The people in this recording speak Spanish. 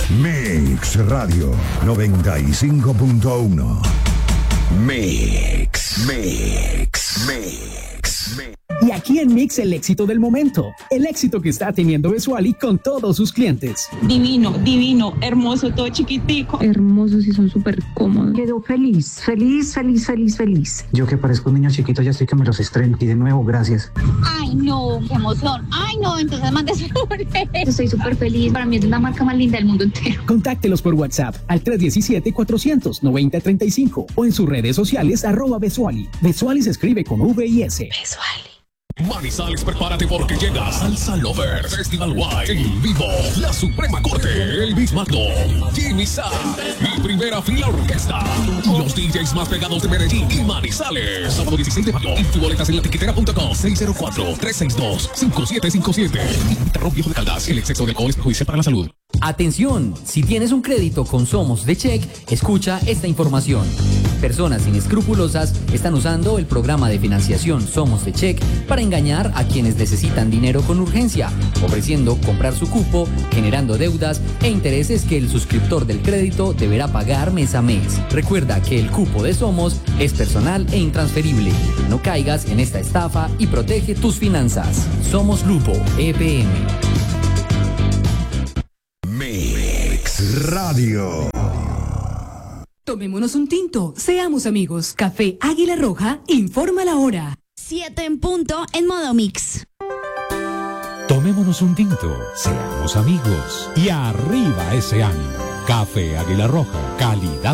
Mix Radio 95.1. Mix. Y aquí en Mix, el éxito del momento. El éxito que está teniendo Besuali con todos sus clientes. Divino, hermoso, todo chiquitico. Hermosos y son súper cómodos. Quedó feliz. Yo que parezco un niño chiquito, ya estoy que me los estreno. Y de nuevo, gracias. Ay, no, qué emoción. Ay, no, entonces mándese sobre. Estoy súper feliz. Para mí es la marca más linda del mundo entero. Contáctelos por WhatsApp al 317-400-9035 o en sus redes sociales @Besuali. Besuali se escribe con V y S. Besuali. Manizales, prepárate porque llega Salsa Lovers Festival Wide en vivo. La Suprema Corte, Elvis Magno, Jimmy Sa y Primera Fila Orquesta. Los DJs más pegados de Medellín y Manizales. Sábado 16 de mayo. Tu boletas en latiquetera.com. 604-362-5757. Terror Viejo de Caldas. El exceso de alcohol es perjudicial para la salud. Atención, si tienes un crédito con Somos de Check, escucha esta información. Personas inescrupulosas están usando el programa de financiación Somos de Check para engañar a quienes necesitan dinero con urgencia, ofreciendo comprar su cupo, generando deudas e intereses que el suscriptor del crédito deberá pagar mes a mes. Recuerda que el cupo de Somos es personal e intransferible. No caigas en esta estafa y protege tus finanzas. Somos Grupo EPM. Mix Radio. Tomémonos un tinto, seamos amigos. Café Águila Roja informa la hora. 7 en punto en modo mix. Tomémonos un tinto, seamos amigos y arriba ese ánimo. Café Águila Roja, calidad.